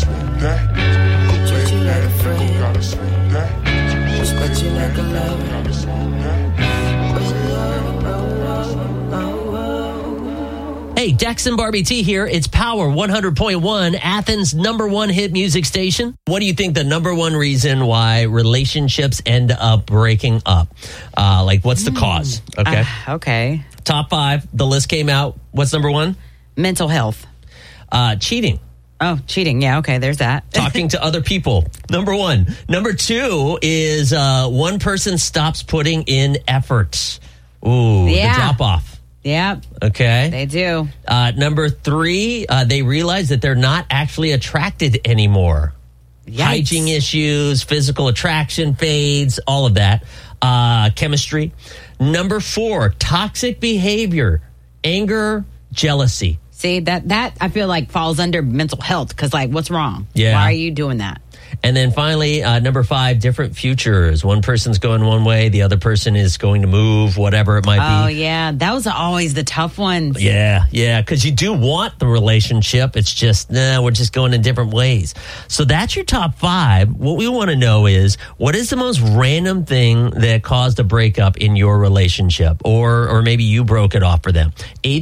Treat you like a friend. Respect you like a lover. Hey, Dex and Barbie T here. It's Power 100.1, Athens' #1 hit music station. What do you think the #1 reason why relationships end up breaking up? What's the cause? Okay. Okay. Top 5. The list came out. What's #1? Mental health. Cheating. Oh, cheating. Yeah, okay, there's that. Talking to other people. #1. #2 is one person stops putting in efforts. Ooh, the drop off. Yeah. Okay. They do. #3, they realize that they're not actually attracted anymore. Yikes. Hygiene issues, physical attraction fades, all of that. Chemistry. #4, toxic behavior, anger, jealousy. See, that I feel like falls under mental health because, what's wrong? Yeah. Why are you doing that? And then finally, #5, different futures. One person's going one way, the other person is going to move, whatever it might be. Oh, yeah. Those are always the tough ones. Yeah, because you do want the relationship. It's just, we're just going in different ways. So that's your top 5. What we want to know is, what is the most random thing that caused a breakup in your relationship? Or maybe you broke it off for them.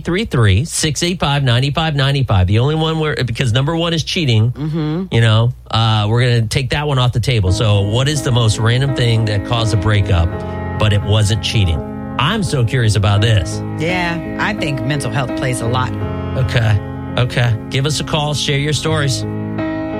833-685-9595. The only one because #1 is cheating, we're going to take that one off the table. So what is the most random thing that caused a breakup, but it wasn't cheating? I'm so curious about this. Yeah, I think mental health plays a lot. Okay. Give us a call. Share your stories.